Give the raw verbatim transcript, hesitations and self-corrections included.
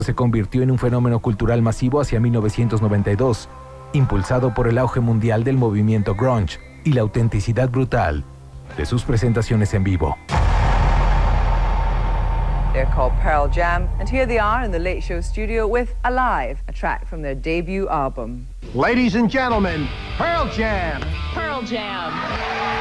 se convirtió en un fenómeno cultural masivo hacia mil novecientos noventa y dos, impulsado por el auge mundial del movimiento grunge y la autenticidad brutal de sus presentaciones en vivo. They're called Pearl Jam, and here they are in the Late Show studio with Alive, a track from their debut album. Ladies and gentlemen, Pearl Jam! Pearl Jam!